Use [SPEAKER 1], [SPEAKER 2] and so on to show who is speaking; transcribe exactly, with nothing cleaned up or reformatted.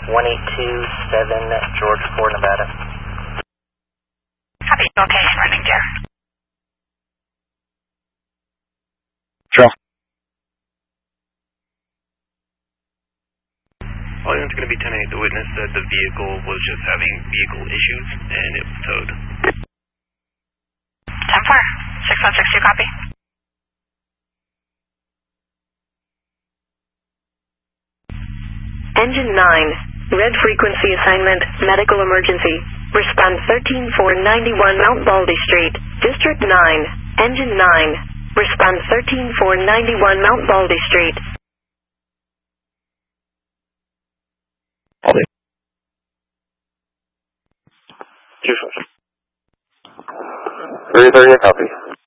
[SPEAKER 1] one eight two seven George Ford, Nevada.
[SPEAKER 2] Copy, location running gear.
[SPEAKER 3] Trail.
[SPEAKER 4] All units going to be ten eight. The witness said the vehicle was just having vehicle issues and it was towed.
[SPEAKER 2] ten four, six one six two, copy.
[SPEAKER 5] Engine nine, red frequency assignment, medical emergency. Respond thirteen four ninety-one Mount Baldy Street, District nine. Engine nine, respond thirteen four ninety-one Mount Baldy Street.
[SPEAKER 3] Baldy.
[SPEAKER 6] three thirty, copy.